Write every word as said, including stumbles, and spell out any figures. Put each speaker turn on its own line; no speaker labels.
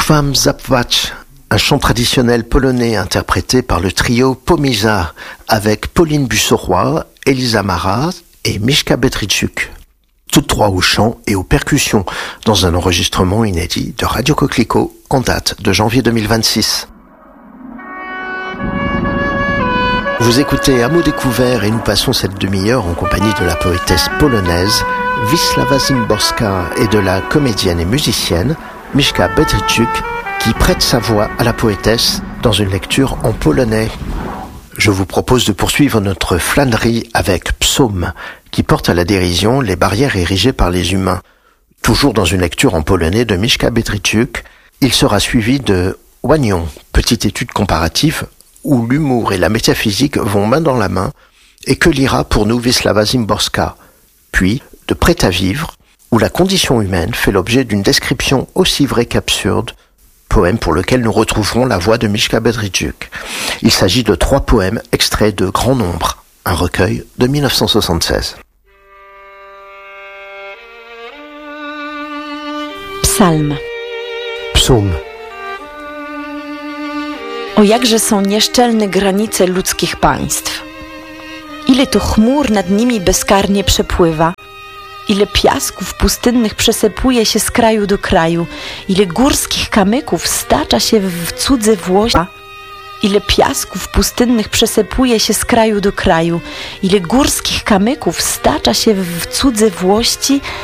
Bóg wam zapłać, un chant traditionnel polonais interprété par le trio Pomisa avec Pauline Bussoroy, Elisa Mara et Miśka Bedrzyczuk. Toutes trois au chant et aux percussions dans un enregistrement inédit de Radio Coquelicot en date de janvier deux mille vingt-six. Vous écoutez À mots découvert et nous passons cette demi-heure en compagnie de la poétesse polonaise Wisława Szymborska et de la comédienne et musicienne Miśka Bedrzyczuk qui prête sa voix à la poétesse dans une lecture en polonais. Je vous propose de poursuivre notre flânerie avec Psaume qui porte à la dérision les barrières érigées par les humains. Toujours dans une lecture en polonais de Miśka Bedrzyczuk, il sera suivi de Oignon, petite étude comparative où l'humour et la métaphysique vont main dans la main et que lira pour nous Wisława Szymborska. Puis, de Prêt à vivre, où la condition humaine fait l'objet d'une description aussi vraie qu'absurde, poème pour lequel nous retrouverons la voix de Miśka Bedrzyczuk. Il s'agit de trois poèmes extraits de Grand Nombre, un recueil de mille neuf cent soixante-seize.
Psalm.
Psaume.
O jakże są nieszczelne granice ludzkich państw. Ile to chmur nad nimi bezkarnie przepływa. Ile piasków pustynnych przesypuje się z kraju do kraju. Ile górskich kamyków stacza się w cudze włości. Ile piasków pustynnych przesypuje się z kraju do kraju. Ile górskich kamyków stacza się w cudze włości.